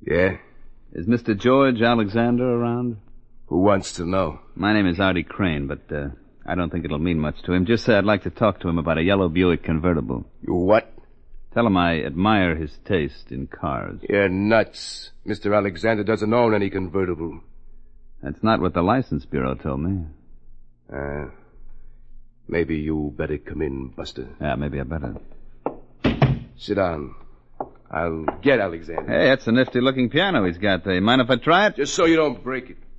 Yeah? Is Mr. George Alexander around? Who wants to know? My name is Artie Crane, but I don't think it'll mean much to him. Just say I'd like to talk to him about a yellow Buick convertible. You what? Tell him I admire his taste in cars. You're nuts. Mr. Alexander doesn't own any convertible. That's not what the license bureau told me. Maybe you better come in, Buster. Yeah, maybe I better. Sit down. I'll get Alexander. Hey, that's a nifty-looking piano he's got there. Mind if I try it? Just so you don't break it.